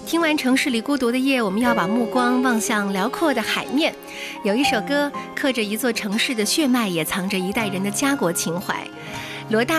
听完城市里孤独的夜，我们要把目光望向辽阔的海面。有一首歌刻着一座城市的血脉，也藏着一代人的家国情怀。罗大